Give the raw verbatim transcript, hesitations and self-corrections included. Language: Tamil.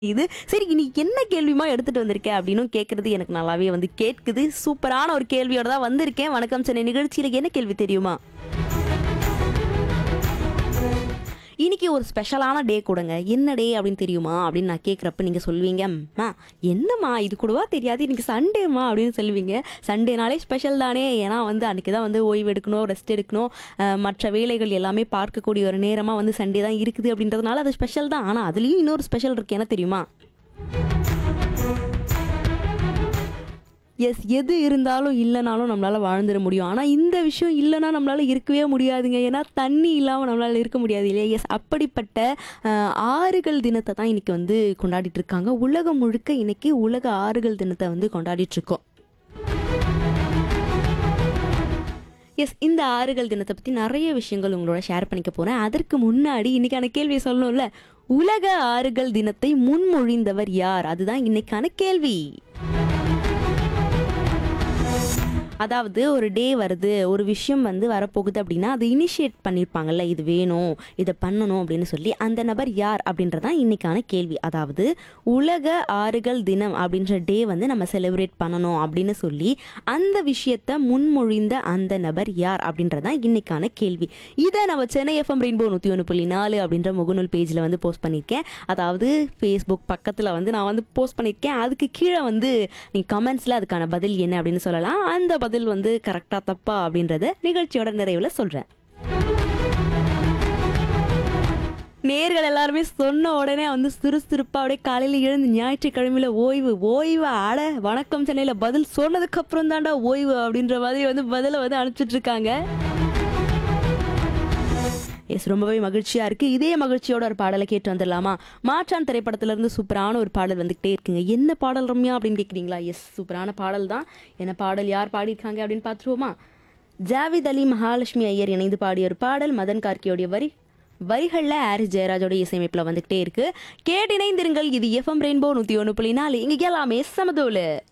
இது சரி நீ என்ன கேள்விமா எடுத்துட்டு வந்திருக்க அப்படின்னு கேட்கறது எனக்கு நல்லாவே வந்து கேட்குது. சூப்பரான ஒரு கேள்வியோட தான் வந்திருக்கேன். வணக்கம் சென்னை நிகழ்ச்சியில என்ன கேள்வி தெரியுமா? இன்னைக்கு ஒரு ஸ்பெஷலான டே கூடங்க. என்ன டே அப்படின்னு தெரியுமா அப்படின்னு நான் கேட்குறப்ப நீங்கள் சொல்லுவீங்க, அம்மா என்னம்மா இது கூடவா தெரியாது, இன்னைக்கு சண்டேம்மா அப்படின்னு சொல்லுவீங்க. சண்டேனாலே ஸ்பெஷல் தானே, ஏன்னா வந்து அன்றைக்கி தான் வந்து ஓய்வு எடுக்கணும், ரெஸ்ட் எடுக்கணும், அஹ், மற்ற வேலைகள் எல்லாமே பார்க்கக்கூடிய ஒரு நேரமாக வந்து சண்டே தான் இருக்குது அப்படின்றதுனால அது ஸ்பெஷல் தான். ஆனால் அதுலேயும் இன்னொரு ஸ்பெஷல் இருக்குது, என்ன தெரியுமா? எஸ், எது இருந்தாலும் இல்லைனாலும் நம்மளால வாழ்ந்துட முடியும். ஆனால் இந்த விஷயம் இல்லைன்னா நம்மளால இருக்கவே முடியாதுங்க. ஏன்னா தண்ணி இல்லாமல் நம்மளால இருக்க முடியாது இல்லையா? எஸ், அப்படிப்பட்ட அஹ், ஆறுகள் தினத்தை தான் இன்னைக்கு வந்து கொண்டாடிட்டு இருக்காங்க. உலகம் முழுக்க இன்னைக்கு உலக ஆறுகள் தினத்தை வந்து கொண்டாடிட்டு இருக்கோம். எஸ், இந்த ஆறுகள் தினத்தை பற்றி நிறைய விஷயங்கள் உங்களோட ஷேர் பண்ணிக்க போகிறேன். அதற்கு முன்னாடி இன்னைக்கான கேள்வியை சொல்லணும்ல. உலக ஆறுகள் தினத்தை முன்மொழிந்தவர் யார்? அதுதான் இன்னைக்கான கேள்வி. அதாவது ஒரு டே வருது, ஒரு விஷயம் வந்து வரப்போகுது அப்படின்னா அது இனிஷியேட் பண்ணியிருப்பாங்கல்ல, இது வேணும், இதை பண்ணணும் அப்படின்னு சொல்லி, அந்த நபர் யார் அப்படின்றதான் இன்னைக்கான கேள்வி. அதாவது உலக ஆறுகள் தினம் அப்படின்ற டே வந்து நம்ம செலிப்ரேட் பண்ணணும் அப்படின்னு சொல்லி அந்த விஷயத்தை முன்மொழிந்த அந்த நபர் யார் அப்படின்றதான் இன்னைக்கான கேள்வி. இதை நம்ம சென்னை எஃப்எம் ரெயின்போ நூற்றி ஒன்று புள்ளி நாலு அப்படின்ற முகநூல் பேஜில் வந்து போஸ்ட் பண்ணியிருக்கேன். அதாவது ஃபேஸ்புக் பக்கத்தில் வந்து நான் வந்து போஸ்ட் பண்ணியிருக்கேன். அதுக்கு கீழே வந்து நீ கமெண்ட்ஸில் அதுக்கான பதில் என்ன அப்படின்னு சொல்லலாம். அந்த பதில் வந்து கரெக்டா தப்பா அப்படின்றத நிகழ்ச்சியோட நிறைவுல சொல்றேன். நேர்கள் எல்லாருமே சொன்ன உடனே வந்து சுறுசுறுப்பா அப்படியே காலையில எழுந்து ஞாயிற்றுக்கிழமையில ஓய்வு ஓய்வு ஆட வணக்கம் சென்னையில பதில் சொன்னதுக்கு அப்புறம் தாண்டா ஓய்வு அப்படின்ற மாதிரி வந்து பதில வந்து அனுப்பிச்சிட்டு இருக்காங்க. எஸ், ரொம்பவே மகிழ்ச்சியா இருக்கு. இதே மகிழ்ச்சியோட ஒரு பாடலை கேட்டு வந்துடலாமா? மாற்றான் திரைப்படத்துல இருந்து சூப்பரான ஒரு பாடல் வந்துகிட்டே இருக்குங்க. என்ன பாடல் ரம்யா அப்படின்னு கேட்குறீங்களா? எஸ், சூப்பரான பாடல் தான். என்ன பாடல், யார் பாடியிருக்காங்க அப்படின்னு பார்த்துருவோமா? ஜாவித் அலி, மகாலட்சுமி ஐயர் இணைந்து பாடிய ஒரு பாடல். மதன் கார்கியோடைய வரி வரிகளில் ஹாரிஸ் ஜெயராஜோட இசையமைப்பில் வந்துகிட்டே இருக்கு. கேட்டு இணைந்திருங்கள். இது எஃப்எம் ரெயின்போ நூற்றி ஒன்று புள்ளி நாலு. இங்கே எல்லாமே சமதோலு.